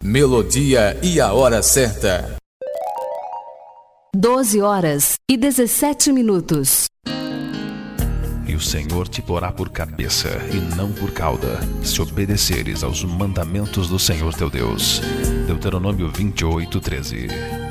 melodia e a hora certa. 12h17. E o Senhor te porá por cabeça e não por cauda, se obedeceres aos mandamentos do Senhor teu Deus. Deuteronômio 28:13.